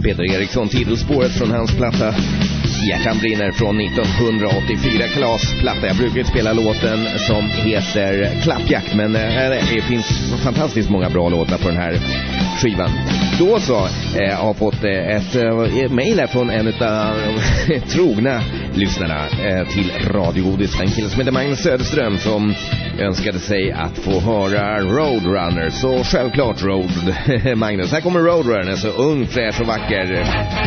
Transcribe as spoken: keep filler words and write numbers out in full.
Peter Eriksson, Tidelspåret från hans platta Hjärtan brinner från nittonhundraåttiofyra, Kalasplatta. Jag brukar spela låten som heter Klappjakt, men det finns fantastiskt många bra låtar på den här skivan. Då så eh, har fått ett eh, mejl här från en av de trogna lyssnarna eh, till Radio Godis, en kille som heter Magnus Söderström, som önskade sig att få höra Roadrunner. Så självklart Road Magnus, här kommer Roadrunner, så ung, fräsch och vacker.